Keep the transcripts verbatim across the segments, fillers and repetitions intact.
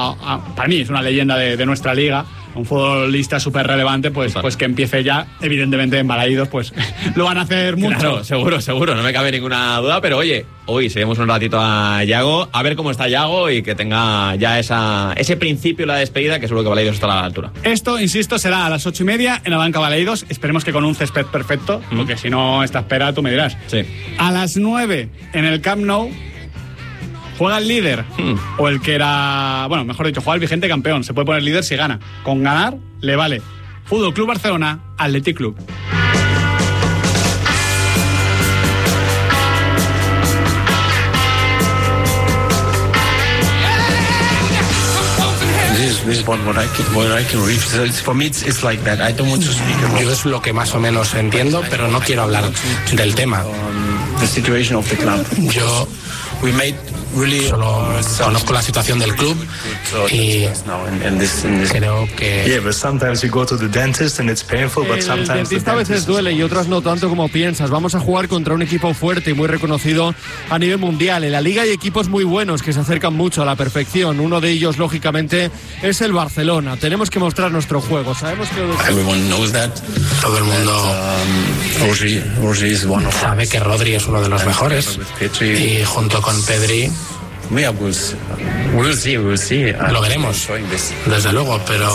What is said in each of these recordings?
a, a, para mí es una leyenda de, de nuestra liga, un futbolista súper relevante, pues, pues que empiece ya, evidentemente en Balaídos, pues lo van a hacer mucho. Claro, seguro, seguro, no me cabe ninguna duda, pero oye, hoy seguimos un ratito a Yago, a ver cómo está Yago y que tenga ya esa, ese principio, la despedida, que seguro que Balaídos estará a la altura. Esto, insisto, será a las ocho y media en la banca Balaídos, esperemos que con un césped perfecto, mm. porque si no, esta espera, tú me dirás. Sí. A las nueve en el Camp Nou, juega el líder, hmm. o el que era, bueno, mejor dicho, juega el vigente campeón. Se puede poner líder si gana. Con ganar, le vale. Fútbol Club Barcelona, Athletic Club. Yo es lo que más o menos entiendo, pero no quiero hablar del tema. Yo solo conozco la situación del club y creo que el dentista a veces duele y otras no tanto como piensas. Vamos a jugar contra un equipo fuerte y muy reconocido a nivel mundial. En la liga hay equipos muy buenos que se acercan mucho a la perfección. Uno de ellos, lógicamente, es el Barcelona. Tenemos que mostrar nuestro juego. Sabemos que todo el mundo sabe que Rodri es uno de los mejores y junto con Pedri lo veremos, desde luego, pero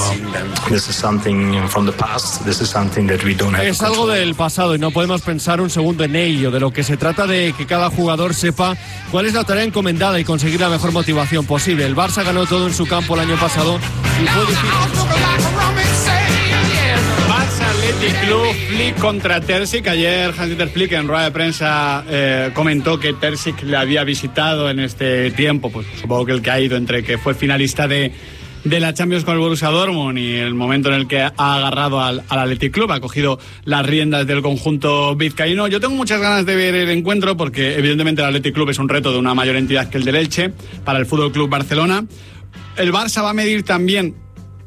es algo del pasado y no podemos pensar un segundo en ello. De lo que se trata de que cada jugador sepa cuál es la tarea encomendada y conseguir la mejor motivación posible. El Barça ganó todo en su campo el año pasado y fue difícil. Athletic Club, Flick contra Terzic. Ayer Hans-Dieter Flick en rueda de prensa eh, comentó que Terzic le había visitado en este tiempo, pues supongo que el que ha ido entre que fue finalista de, de la Champions con el Borussia Dortmund y el momento en el que ha agarrado al, al Athletic Club, ha cogido las riendas del conjunto vizcaíno. Yo tengo muchas ganas de ver el encuentro porque evidentemente el Athletic Club es un reto de una mayor entidad que el del Elche para el Fútbol Club Barcelona. El Barça va a medir también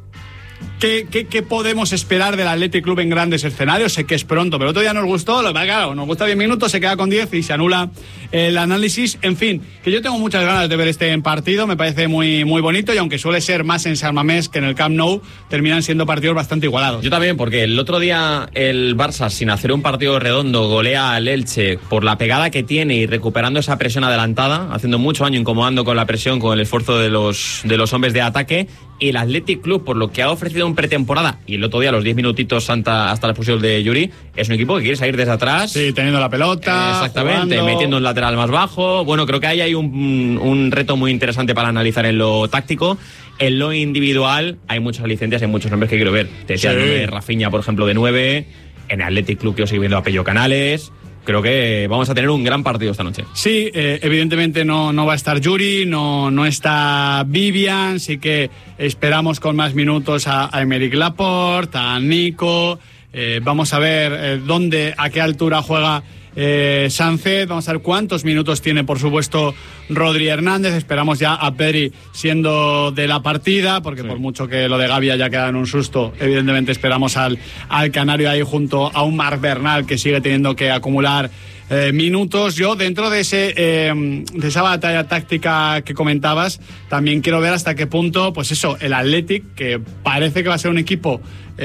¿Qué, qué, ¿Qué podemos esperar del Athletic Club en grandes escenarios? Sé que es pronto, pero otro día nos gustó, lo claro, nos gusta diez minutos, se queda con diez y se anula el análisis. En fin, que yo tengo muchas ganas de ver este partido, me parece muy, muy bonito y aunque suele ser más en San Mamés que en el Camp Nou, terminan siendo partidos bastante igualados. Yo también, porque el otro día el Barça, sin hacer un partido redondo, golea al Elche por la pegada que tiene y recuperando esa presión adelantada, haciendo mucho daño, incomodando con la presión, con el esfuerzo de los, de los hombres de ataque. El Athletic Club, por lo que ha ofrecido en pretemporada y el otro día los diez minutitos hasta, hasta la expulsión de Yuri, es un equipo que quiere salir desde atrás. Sí, teniendo la pelota. Exactamente, jugando, metiendo un lateral más bajo. Bueno, creo que ahí hay un, un reto muy interesante para analizar en lo táctico. En lo individual hay muchas licencias, hay muchos nombres que quiero ver. Te decía sí. de Rafinha, por ejemplo, de nueve. En el Athletic Club quiero seguir viendo a Pello Canales. Creo que vamos a tener un gran partido esta noche. Sí, eh, evidentemente no, no va a estar Yuri, no, no está Vivian, sí que esperamos con más minutos a, a Aymeric Laporte, a Nico, eh, vamos a ver eh, dónde, a qué altura juega eh, Sánchez, vamos a ver cuántos minutos tiene, por supuesto, Rodri Hernández. Esperamos ya a Pedri siendo de la partida, porque sí. por mucho que lo de Gavi haya quedado en un susto, evidentemente esperamos al, al Canario ahí junto a un Marc Bernal que sigue teniendo que acumular eh, minutos. Yo, dentro de ese eh, de esa batalla táctica que comentabas, también quiero ver hasta qué punto, pues eso, el Athletic, que parece que va a ser un equipo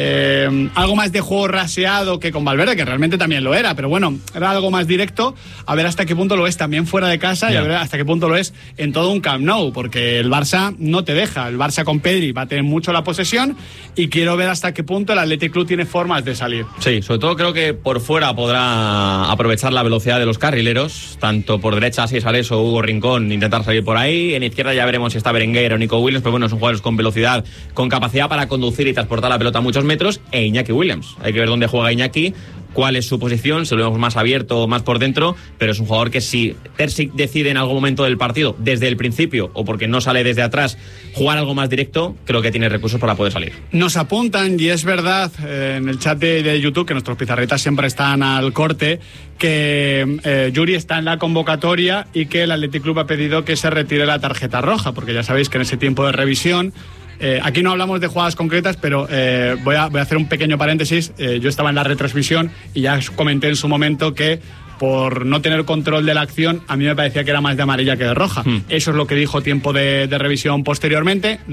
eh, algo más de juego raseado que con Valverde, que realmente también lo era, pero bueno, era algo más directo, a ver hasta qué punto lo es también fuera de casa yeah. y a ver hasta qué punto lo es en todo un Camp Nou, porque el Barça no te deja, el Barça con Pedri va a tener mucho la posesión y quiero ver hasta qué punto el Athletic Club tiene formas de salir. Sí, sobre todo creo que por fuera podrá aprovechar la velocidad de los carrileros, tanto por derecha si Sales o Hugo Rincón, intentar salir por ahí, en izquierda ya veremos si está Berenguer o Nico Williams, pero bueno, son jugadores con velocidad, con capacidad para conducir y transportar la pelota a muchos metros, e Iñaki Williams, hay que ver dónde juega Iñaki, cuál es su posición, se lo vemos más abierto, más por dentro, pero es un jugador que si Terzic decide en algún momento del partido, desde el principio, o porque no sale desde atrás, jugar algo más directo, creo que tiene recursos para poder salir. Nos apuntan, y es verdad, eh, en el chat de, de YouTube, que nuestros pizarretas siempre están al corte, que eh, Yuri está en la convocatoria y que el Athletic Club ha pedido que se retire la tarjeta roja, porque ya sabéis que en ese tiempo de revisión, Eh, aquí no hablamos de jugadas concretas, pero eh, voy, a, voy a hacer un pequeño paréntesis. Eh, yo estaba en la retransmisión y ya comenté en su momento que por no tener control de la acción, a mí me parecía que era más de amarilla que de roja. Hmm. Eso es lo que dijo tiempo de, de revisión posteriormente.